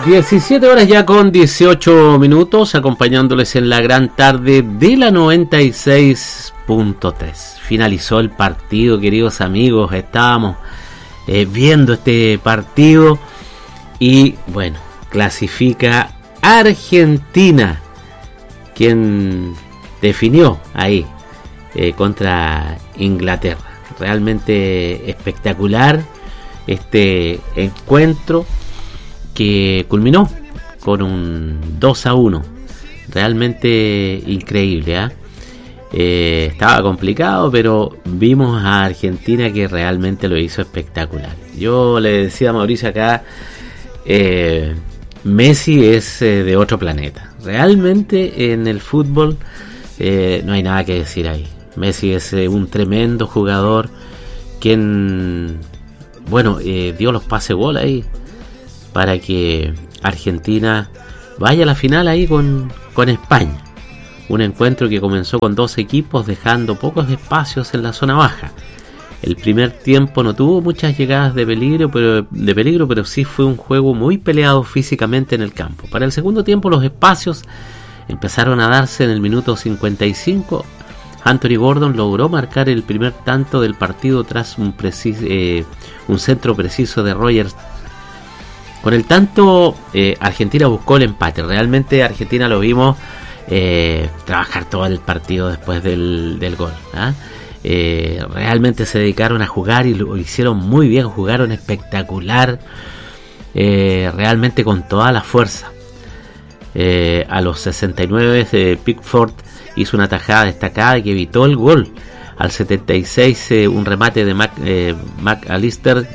17 horas ya con 18 minutos, acompañándoles en la gran tarde de la 96.3. Finalizó el partido, queridos amigos, estábamos viendo este partido y bueno, clasifica Argentina, quien definió ahí contra Inglaterra. Realmente espectacular este encuentro que culminó con un 2-1, realmente increíble, estaba complicado, pero vimos a Argentina que realmente lo hizo espectacular. Yo le decía a Mauricio acá, Messi es de otro planeta, realmente en el fútbol no hay nada que decir ahí. Messi es un tremendo jugador, quien dio los pase gol ahí para que Argentina vaya a la final ahí con España. Un encuentro que comenzó con dos equipos dejando pocos espacios en la zona baja. El primer tiempo no tuvo muchas llegadas de peligro, pero sí fue un juego muy peleado físicamente en el campo. Para el segundo tiempo los espacios empezaron a darse en el minuto 55. Anthony Gordon logró marcar el primer tanto del partido tras un centro preciso de Rogers. Con el tanto, Argentina buscó el empate. Realmente Argentina lo vimos trabajar todo el partido después del gol. Realmente se dedicaron a jugar y lo hicieron muy bien, jugaron espectacular, realmente con toda la fuerza. A los 69 Pickford hizo una tajada destacada que evitó el gol. Al 76 un remate de McAllister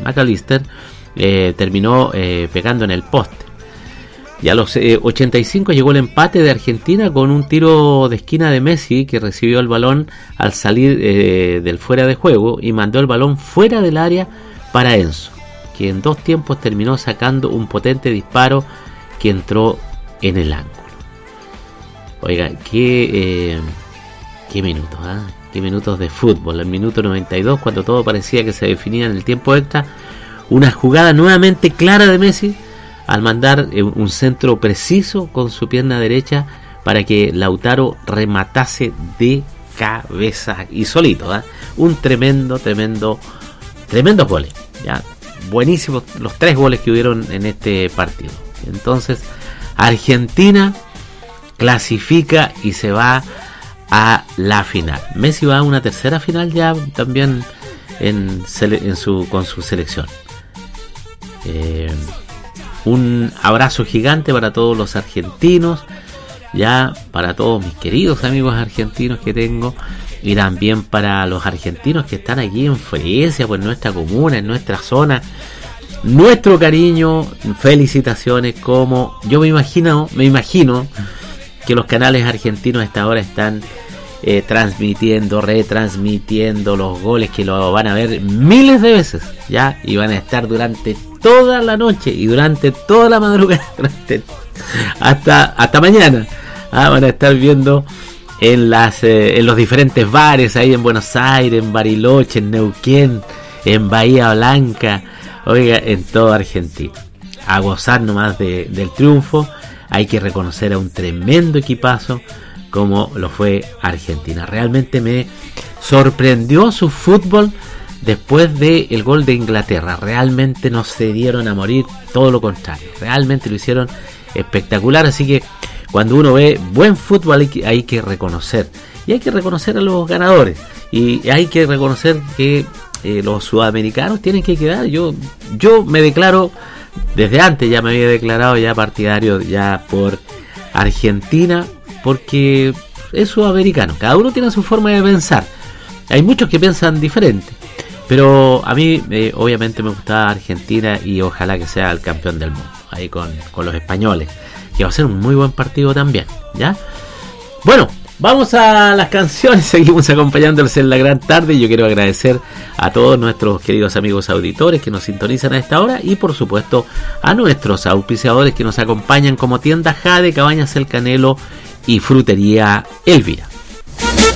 terminó pegando en el poste. Y a los 85 llegó el empate de Argentina con un tiro de esquina de Messi, que recibió el balón al salir del fuera de juego y mandó el balón fuera del área para Enzo, que en dos tiempos terminó sacando un potente disparo que entró en el ángulo. Oiga, qué minutos, qué minutos de fútbol. El minuto 92, cuando todo parecía que se definía en el tiempo extra, una jugada nuevamente clara de Messi al mandar un centro preciso con su pierna derecha para que Lautaro rematase de cabeza y solito, un tremendo goles, ya buenísimos los tres goles que hubieron en este partido. Entonces Argentina clasifica y se va a la final. Messi va a una tercera final ya también con su selección. Un abrazo gigante para todos los argentinos, ya para todos mis queridos amigos argentinos que tengo, y también para los argentinos que están aquí en Fresia, pues en nuestra comuna, en nuestra zona. Nuestro cariño, felicitaciones. Como yo me imagino que los canales argentinos a esta hora están retransmitiendo los goles, que lo van a ver miles de veces ya, y van a estar durante toda la noche y durante toda la madrugada, hasta mañana, van a estar viendo en los diferentes bares ahí en Buenos Aires, en Bariloche, en Neuquén, en Bahía Blanca, oiga, en toda Argentina, a gozar nomás del triunfo. Hay que reconocer a un tremendo equipazo como lo fue Argentina. Realmente me sorprendió su fútbol después del gol de Inglaterra. Realmente no se dieron a morir, todo lo contrario. Realmente lo hicieron espectacular. Así que cuando uno ve buen fútbol hay que reconocer. Y hay que reconocer a los ganadores. Y hay que reconocer que los sudamericanos tienen que quedar. Yo me declaro, desde antes ya me había declarado ya partidario ya por Argentina, porque es sudamericano. Cada uno tiene su forma de pensar. Hay muchos que piensan diferente, pero a mí obviamente me gusta Argentina y ojalá que sea el campeón del mundo ahí con los españoles, que va a ser un muy buen partido también, ¿ya? Bueno, vamos a las canciones, seguimos acompañándoles en la gran tarde. Yo quiero agradecer a todos nuestros queridos amigos auditores que nos sintonizan a esta hora, y por supuesto a nuestros auspiciadores que nos acompañan, como Tienda Jade, Cabañas El Canelo y Frutería Elvira.